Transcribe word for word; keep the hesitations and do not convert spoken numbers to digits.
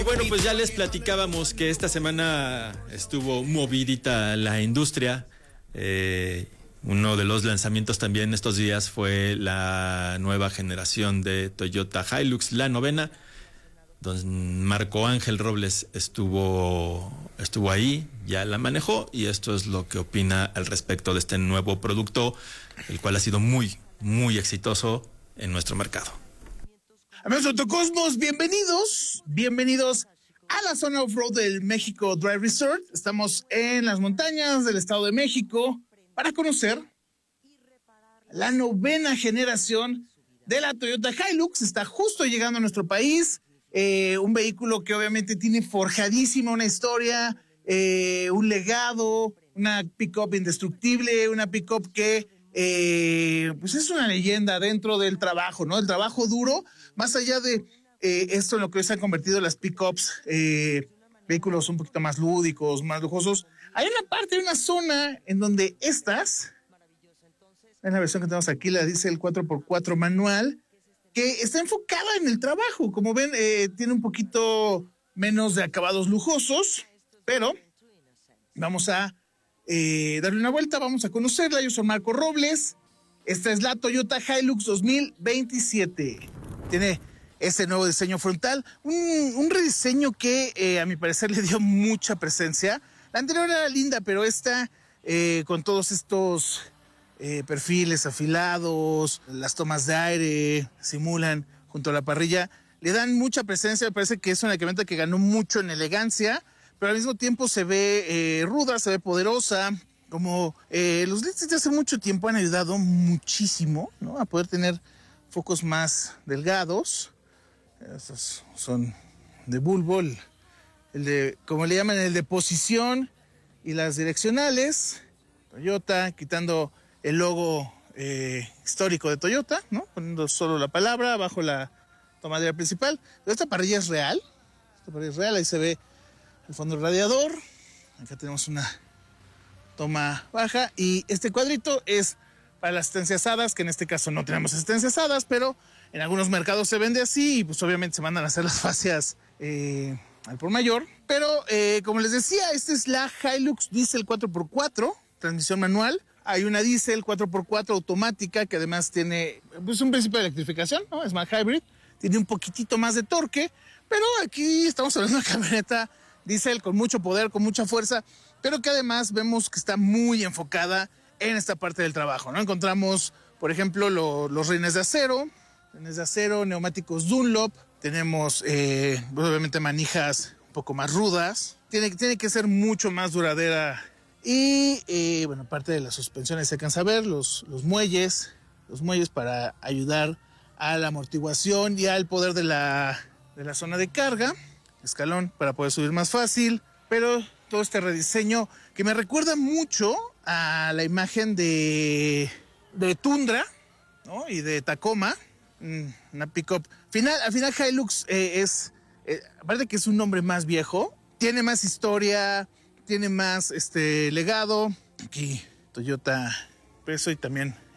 Bueno, pues ya les platicábamos que esta semana estuvo movidita la industria. Eh, uno de los lanzamientos también estos días fue la nueva generación de Toyota Hilux, la novena. Don Marco Ángel Robles estuvo, estuvo ahí, ya la manejó, y esto es lo que opina al respecto de este nuevo producto, el cual ha sido muy, muy exitoso en nuestro mercado. Amigos de Autocosmos, bienvenidos, bienvenidos a la zona off-road del México Drive Resort. Estamos en las montañas del Estado de México para conocer la novena generación de la Toyota Hilux. Está justo llegando a nuestro país, eh, un vehículo que obviamente tiene forjadísima una historia, eh, un legado, una pick-up indestructible, una pick-up que Eh, pues es una leyenda dentro del trabajo, ¿no? El trabajo duro, más allá de eh, esto en lo que hoy se han convertido las pick-ups, eh, vehículos un poquito más lúdicos, más lujosos. Hay una parte, una zona en donde estas, en la versión que tenemos aquí, la dice el cuatro por cuatro manual, que está enfocada en el trabajo. Como ven, eh, tiene un poquito menos de acabados lujosos, pero vamos a Eh, darle una vuelta, vamos a conocerla. Yo soy Marco Robles. Esta es la Toyota Hilux dos mil veintisiete. Tiene ese nuevo diseño frontal, un, un rediseño que eh, a mi parecer le dio mucha presencia. La anterior era linda, pero esta eh, con todos estos eh, perfiles afilados, las tomas de aire simulan junto a la parrilla, le dan mucha presencia. Me parece que es una camioneta que ganó mucho en elegancia, pero al mismo tiempo se ve eh, ruda, se ve poderosa. Como eh, los L E Ds de hace mucho tiempo han ayudado muchísimo, ¿no?, a poder tener focos más delgados. Estos son de bulbo, el, el de, como le llaman, el de posición, y las direccionales. Toyota, quitando el logo eh, histórico de Toyota, ¿no?, poniendo solo la palabra bajo la tomadera principal. Pero esta parrilla es real, esta parrilla es real, ahí se ve el fondo del radiador. Acá tenemos una toma baja, y este cuadrito es para las asistencias, que en este caso no tenemos asistencias, pero en algunos mercados se vende así, y pues obviamente se mandan a hacer las fascias eh, al por mayor. Pero eh, como les decía, esta es la Hilux Diesel cuatro por cuatro, transmisión manual. Hay una Diesel cuatro por cuatro automática que además tiene pues un principio de electrificación, ¿no? Es más hybrid, tiene un poquitito más de torque, pero aquí estamos hablando de una camioneta Diesel con mucho poder, con mucha fuerza, pero que además vemos que está muy enfocada en esta parte del trabajo, ¿no? Encontramos, por ejemplo, lo, los rines de acero, rines de acero, neumáticos Dunlop, tenemos eh, obviamente manijas un poco más rudas, tiene, tiene que ser mucho más duradera, y eh, bueno, parte de las suspensiones se alcanza a ver, los, los muelles, los muelles para ayudar a la amortiguación y al poder de la, de la zona de carga, escalón para poder subir más fácil, pero todo este rediseño que me recuerda mucho a la imagen de, de Tundra, ¿no?, y de Tacoma, una pick-up. Final, al final Hilux eh, es, eh, aparte que es un nombre más viejo, tiene más historia, tiene más este legado. Aquí Toyota peso, y también